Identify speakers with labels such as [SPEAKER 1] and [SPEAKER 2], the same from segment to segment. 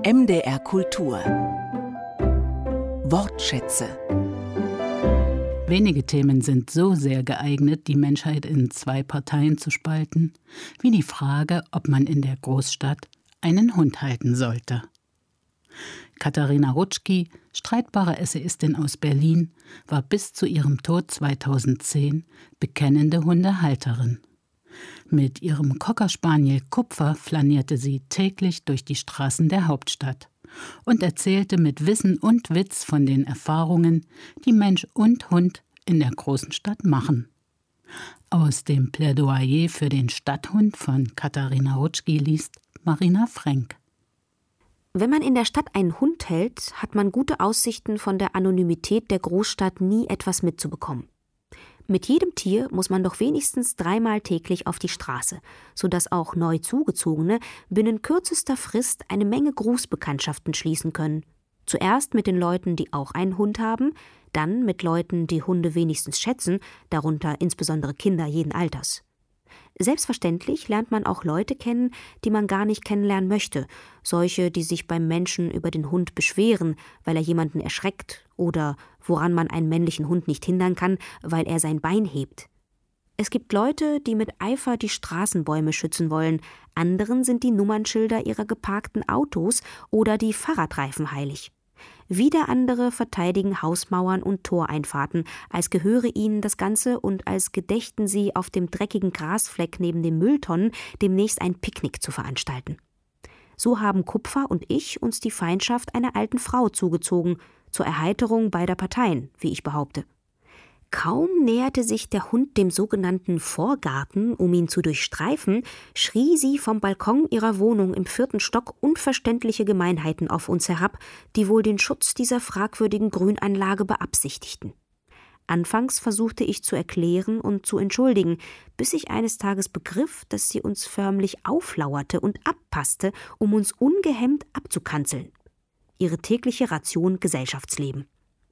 [SPEAKER 1] MDR Kultur Wortschätze.
[SPEAKER 2] Wenige Themen sind so sehr geeignet, die Menschheit in zwei Parteien zu spalten, wie die Frage, ob man in der Großstadt einen Hund halten sollte. Katharina Rutschki, streitbare Essayistin aus Berlin, war bis zu ihrem Tod 2010 bekennende Hundehalterin. Mit ihrem Cocker Spaniel Kupfer flanierte sie täglich durch die Straßen der Hauptstadt und erzählte mit Wissen und Witz von den Erfahrungen, die Mensch und Hund in der großen Stadt machen. Aus dem Plädoyer für den Stadthund von Katharina Rutschki liest Marina Frenk.
[SPEAKER 3] Wenn man in der Stadt einen Hund hält, hat man gute Aussichten, von der Anonymität der Großstadt nie etwas mitzubekommen. Mit jedem Tier muss man doch wenigstens 3-mal täglich auf die Straße, sodass auch neu Zugezogene binnen kürzester Frist eine Menge Grußbekanntschaften schließen können. Zuerst mit den Leuten, die auch einen Hund haben, dann mit Leuten, die Hunde wenigstens schätzen, darunter insbesondere Kinder jeden Alters. Selbstverständlich lernt man auch Leute kennen, die man gar nicht kennenlernen möchte, solche, die sich beim Menschen über den Hund beschweren, weil er jemanden erschreckt, oder woran man einen männlichen Hund nicht hindern kann, weil er sein Bein hebt. Es gibt Leute, die mit Eifer die Straßenbäume schützen wollen, anderen sind die Nummernschilder ihrer geparkten Autos oder die Fahrradreifen heilig. Wieder andere verteidigen Hausmauern und Toreinfahrten, als gehöre ihnen das Ganze und als gedächten sie, auf dem dreckigen Grasfleck neben den Mülltonnen demnächst ein Picknick zu veranstalten. So haben Kupfer und ich uns die Feindschaft einer alten Frau zugezogen, zur Erheiterung beider Parteien, wie ich behaupte. Kaum näherte sich der Hund dem sogenannten Vorgarten, um ihn zu durchstreifen, schrie sie vom Balkon ihrer Wohnung im 4. Stock unverständliche Gemeinheiten auf uns herab, die wohl den Schutz dieser fragwürdigen Grünanlage beabsichtigten. Anfangs versuchte ich zu erklären und zu entschuldigen, bis ich eines Tages begriff, dass sie uns förmlich auflauerte und abpasste, um uns ungehemmt abzukanzeln. Ihre tägliche Ration Gesellschaftsleben.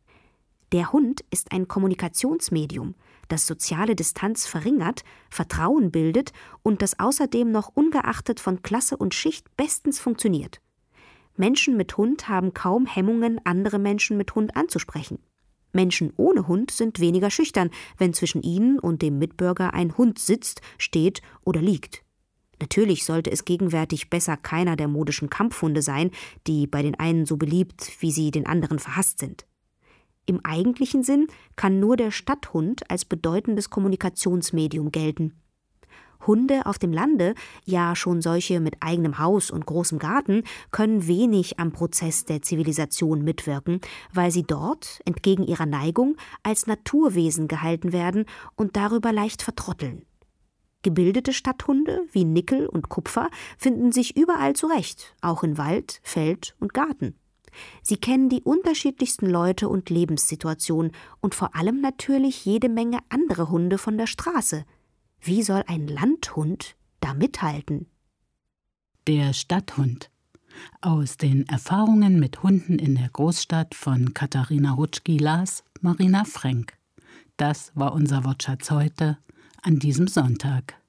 [SPEAKER 3] Der Hund ist ein Kommunikationsmedium, das soziale Distanz verringert, Vertrauen bildet und das außerdem noch ungeachtet von Klasse und Schicht bestens funktioniert. Menschen mit Hund haben kaum Hemmungen, andere Menschen mit Hund anzusprechen. Menschen ohne Hund sind weniger schüchtern, wenn zwischen ihnen und dem Mitbürger ein Hund sitzt, steht oder liegt. Natürlich sollte es gegenwärtig besser keiner der modischen Kampfhunde sein, die bei den einen so beliebt, wie sie den anderen verhasst sind. Im eigentlichen Sinn kann nur der Stadthund als bedeutendes Kommunikationsmedium gelten. Hunde auf dem Lande, ja schon solche mit eigenem Haus und großem Garten, können wenig am Prozess der Zivilisation mitwirken, weil sie dort, entgegen ihrer Neigung, als Naturwesen gehalten werden und darüber leicht vertrotteln. Gebildete Stadthunde wie Nickel und Kupfer finden sich überall zurecht, auch in Wald, Feld und Garten. Sie kennen die unterschiedlichsten Leute und Lebenssituationen und vor allem natürlich jede Menge andere Hunde von der Straße. Wie soll ein Landhund da mithalten?
[SPEAKER 2] Der Stadthund. Aus den Erfahrungen mit Hunden in der Großstadt von Katharina Rutschki las Marina Frenk. Das war unser Wortschatz heute an diesem Sonntag.